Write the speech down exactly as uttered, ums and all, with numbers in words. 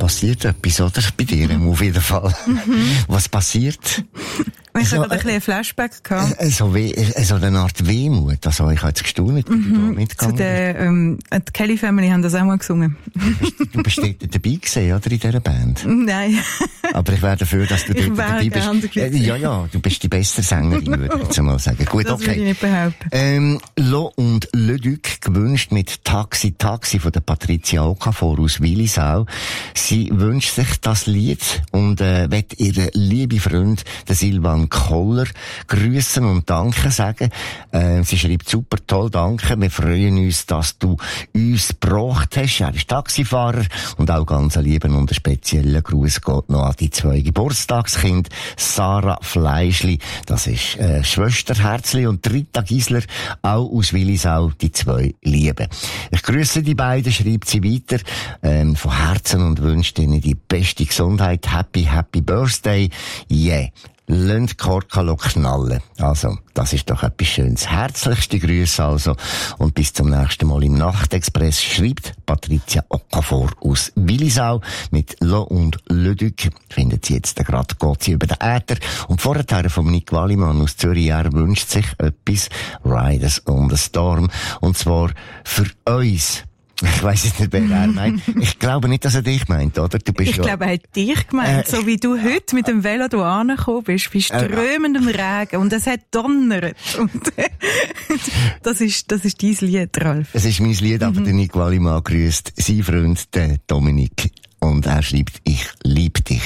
passiert etwas, oder? Bei dir auf jeden Fall. Mhm. Was passiert? Ich so, hatte ein bisschen ein Flashback gehabt. Äh, so, wie, so eine Art Wehmut. Also, ich habe jetzt gestaunt, wie mhm. du da mitgegangen bist. Zu der, ähm, die Kelly Family haben das auch mal gesungen. Du bist dort dabei gewesen, oder? In dieser Band? Nein. Aber ich wäre dafür, dass du dort dabei bist. Äh, ja, ja, du bist die bessere Sängerin, würde ich jetzt mal sagen. Gut, das okay. würde ich nicht behaupten. Ähm, Lo und Le Duc, gewünscht mit Taxi Taxi von der Patricia Okafor aus Willisau. Sie wünscht sich das Lied und äh, will ihren lieben Freund, den Silvan Koller, grüßen und danken sagen. Äh, sie schreibt super toll, danke. Wir freuen uns, dass du uns gebracht hast. Er ist Taxifahrer und auch ganz ein lieben und einen speziellen Gruß geht noch an die zwei Geburtstagskinder. Sarah Fleischli, das ist äh, Schwester Herzli, und Rita Gisler, auch aus Willisau, die zwei Lieben. Ich grüße die beiden, schreibt sie weiter, ähm, von Herzen und wünsche ihnen die beste Gesundheit. Happy, happy Birthday. Yeah. Lasst Korkalo knallen. Also, das ist doch etwas Schönes. Herzlichste Grüße also. Und bis zum nächsten Mal im Nachtexpress, schreibt Patricia Okafor aus Willisau mit Lo und Le Duc. Findet sie jetzt gerade, geht sie über den Äther. Und vorher von Nick Wallimann aus Zürich, er wünscht sich etwas, Riders on the Storm. Und zwar für uns. Ich weiss jetzt nicht, wer er meint. Ich glaube nicht, dass er dich meint, oder? Du bist ich ja, glaube, er hat dich gemeint. Äh, so wie du heute mit dem Velo hier angekommen bist, bei strömendem äh, Regen. Und es hat donnert. Und das ist, das ist dein Lied, Ralf. Es ist mein Lied, aber mhm. der Nick Wallimann grüßt sein Freund, den Dominik. Und er schreibt, ich liebe dich.